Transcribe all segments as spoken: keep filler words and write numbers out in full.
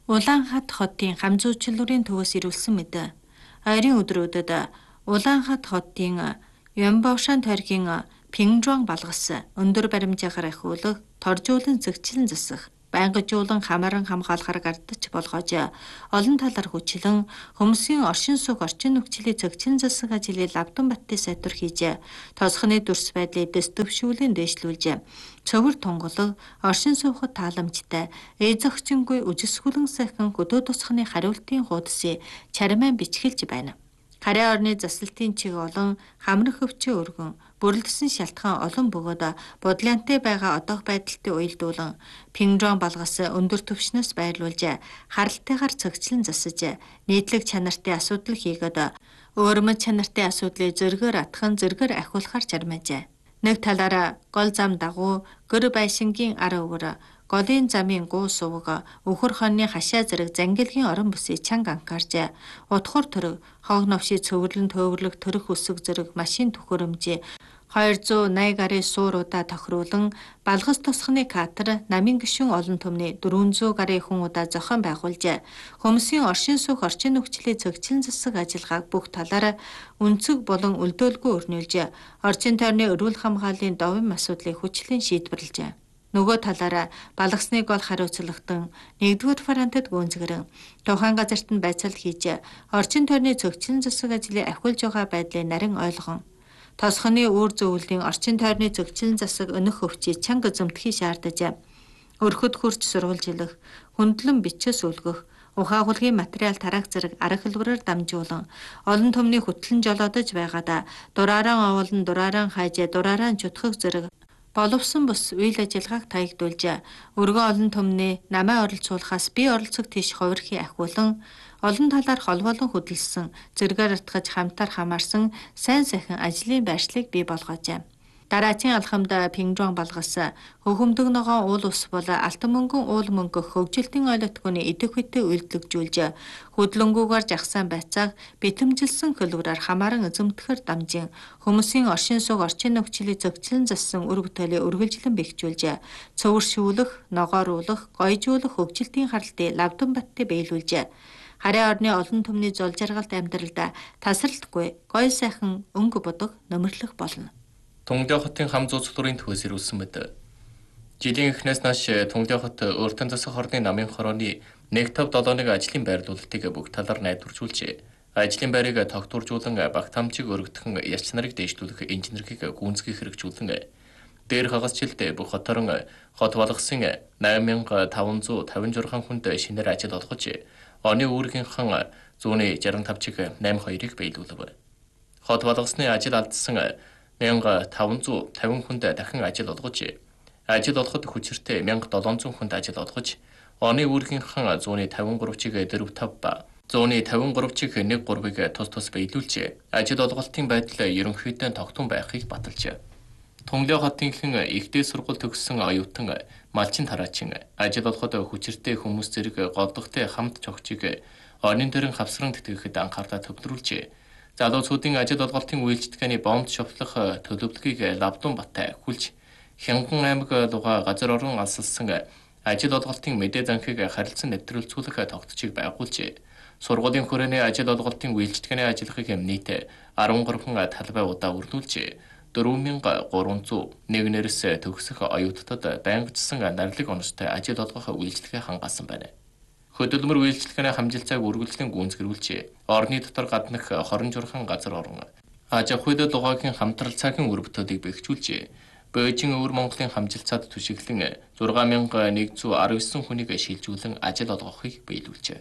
Улаанхат хотын хамзуучлалын төвөөс ирүүлсэн мэд. Ойрын өдрүүдэд Улаанхат хотын Ямбошан тойргийн Пингжуан балгас өндөр баримжаагаар ахиулах, торжуулан зэгчлэн засах, байнгажуулан хамааран хамгаалахаар гардаж болгож олон талаар хүчлэн хүмүүсийн оршин суух орчин нөхцөлийг зэгчлэн засах ажлыг Лавданбаттын сайтар хийж тосхны дүрс байдлыг дэвшүүлэн дээшлүүлж цөвөр тунгалаг оршин суухад тааламжтай эй зохицонгүй үжисгүлэн сайхан хөдөө тосхны хариултын хуудасыг чармайн бичгэлж байна. Харийн орны засалтын чиг олон хамрах өвчөө өргөн бүрэлдэсэн шалтгаан олон бөгөөд бодлоонтой байгаа одоох байдалтай уялдуулан Пингжуан балгас өндөр түвшнээс байрлуулж харалтайгаар цогцлон засаж нийтлэг чанартай асуудал хийгээд өөрмөд чанартай асуудлыг зөргөөр атхан зөргөөр ахиулахар чармаажээ. Нэг талаараа гол зам дагуу гөр байшингийн ар өвөр голын замын гуу сувг өхөр хоньны хашаа зэрэг зангилгийн орон бүсийг чанга анхаарж утхур төрөг хог новши цөвөрлөн төвөрлөг төрөх өсөг зэрэг машин төхөөрөмж хоёр зуун найман гаруй сууруудаа тохируулан балгас тосхны катер намын гишүүн олон төмний дөрвөн зуун гаруй хүн удаа зохион байгуулж хүмүүсийн оршин суух орчин нөхцөлийг зөгчлөн засах ажиллагааг бүх талаараа үнцэг болон үлдөөлгүй өрнүүлж орчин тойрны эрүүл хамгааллын довын асуудлыг хүчлэн шийдвэрлэжээ. Нөгөө талаараа балгасныг бол хариуцлагатан нэгдүгээр фарантад гүнзгэрэн тухайн газарт нь байцаал хийж орчин тойрны зөгчлөн засах ажлыг ахиулж байгаа байдлыг нарийн ойлгон тосхны үр зөвлөлийн орчин тойрны зөгчлөн засаг өнөх өвчийг чанга зэмтгий шаардаж өрхөд хурж сурвалжилах, хөндлөн бичээс үлгэх, ухаагуулгын материал тараах зэрэг арга хэлбэрээр дамжуулан олон төмний хөтлөн жолоодож байгаадаа дураараа оволн дураараа хайж дураараа чутгах зэрэг боловсон бус үйл ажиллагааг таягдуулж өргөн олон төмний намаа оролцуулахаас бие оролцох тийш хувирхий ахиулан олон талаар холбоолон хөдөлсөн зэргээр атгаж хамтаар хамаарсан сайн сайхан ажлын байршлыг бий болгоожээ. Дараачийн алхамд Пингжуан балгас хөвгөмдөг ногоон уул ус бол алтан мөнгөн уул мөнгөх хөгжилтийн ойлотгоны идэх үедээ үйлдвэрлэж хөдлөнгүүгээр жагсаан байцааг битэмжилсэн хөлбөрөөр хамааран эзэмтгэхэр дамжин хүмүүсийн оршин суух орчин нөхцөлийг зөгчлөн зассан үр бүтээлээ үргэлжлэн бэхжүүлж цөвөршүүлэх, ногооруулах, гоёжуулах хөгжилтийн харалтыг Лавданбаттад биелүүлж харийн орны олон төмний зол жаргалт амьдралдаа тасралтгүй гоё сайхан өнгө бодог нөмрлөх болно. Тунгдаа хотын хам зууцлуурын төвөөс ирүүлсэн мэд. Жилийн эхнээс нааш Тунгдаа хот өөртөө засах хорны намын хорооны нэг цав долооныг ажлын байрлуулалтыг бүх талаар найдваржуулж, ажлын байрыг тогтворжуулан багтаамжийг өргөдгөн яс чанарыг дэвшлүүлэх инженерийг гүйцэтгэх хэрэгжүүлэн дээр хагасжилт бүх хоторон хот болгосон найман мянга таван зуун тавин журхан хүнд шинээр ажил олгож, оны үүргийнхэн зууны жарган тавчиг найман хоёрыг биелүүлв. Хот болгосны ажил алдсан мянга таван зуун тавин хүнд дахин ажил олгож, ажил олоход хүчиртэй мянга долоон зуун хүнд ажил олгож, оны үүргийнхэн зууны тавин гуравчиг дөрөв тав ба зууны тавин гуравчиг нэг гурвыг тус тус биелүүлж, ажил олголтын байдал ерөнхийдөө тогтун байхыг баталж. Тунгдаа хотынхан ихтэй сургууль төгссөн оюутан малчин тараачин ажил олоход хүчиртэй хүмүүс зэрэг голдогтой хамт чогчиг орнын төрийн хавсран тэтгэхэд анхаарлаа төвлөрүүлж, залуучуудын ажил олголтын үйлчлэгээний бомб шовтлох төлөвлөгөөг Лавданбаттад хүлж, Хянган аймаг луга газар орон алсалсан ажил олголтын мэдээ занхийг харилцан нэвтрүүлцүүлэх тогтцыг байгуулж, сургуулийн хүрээний ажил олголтын үйлчлэгээний ажиллахыг нийт арван гурван талбай удаа үрдүүлж, дөрвөн мянга гурван зуун нэг нэрс төгсөх оюутнууд байнгжсан нарлиг оностой ажил олгох үйлчлэгээ хангасан байна. Хөдөлмөр үйлчлэгээний хамжилтайг үргэлжлэн гүйцэтгүүлж, орны дотор гаднах хорон журхан газар орон аж ахуйд дугаагийн хамтрал цагийн үр бүтээлийг бэхжүүлж, Бээжин өвөр Монголын хамжилтсад түшиглэн зургаан мянга нэгдүгээр арван девять хүнийг шилжүүлэн ажил олгохыг биелүүлжээ.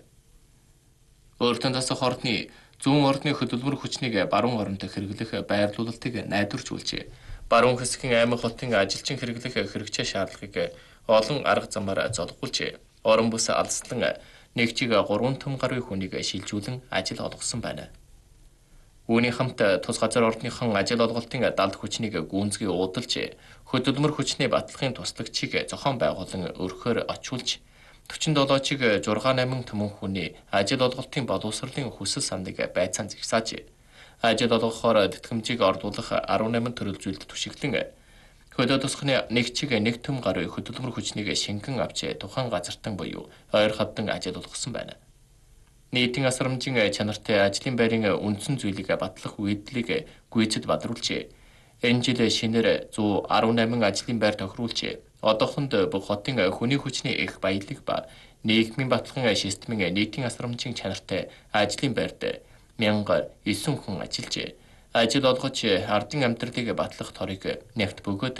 Өөртөө засах хорны зүүн орны хөдөлмөр хүчнийг баруун оронд хэрэглэх байрлуулалтыг найдваржуулж, баруун хэсгийн аймаг хотын ажилчин хэрэглэх хэрэгцээ шаардлагыг олон арга замаар золгуулж, орон бүс алслан нэгжиг гурван төм гаруй хүнийг шилжүүлэн ажил олгосон байна. Үүний хамт тус газар орныхон ажил олголтын далд хүчнийг гүнзгий уудалж, хөдөлмөр хүчний баталгын туслагчийг зохион байгуулан өрхөөр очуулж, forty-seven-чиг six eight төмөн хүний ажил олголтын боловсролын хүсэл сандыг байцаан зэгсааж, ажил олгохоор тэтгэмжийг ордуулах eighteen төрөл зүйлд түшиглэн, Хөдөө тосхны нэг чиг нэг төм гаруй хөдөлмөр хүчнийг шингэн авч тухайн газартан буюу ойр хавдан ажил болгосон байна. Нийтийн асрамжийн чанартай ажлын байрын үндсэн зүйлийг батлах үйдлийг гүйцэд бадруулж, энэ жил шинээр зуун арван найман ажлын байр тохируулж, одоохонд бүх хотын хүний хүчний их баялаг ба нийгмийн баталгын системийн нийтийн асрамжийн чанартай ажлын байрд мянга эсвэн хүн ажиллаж, ажил олгож ардын амьдралыг батлах торыг нэгт бөгөөд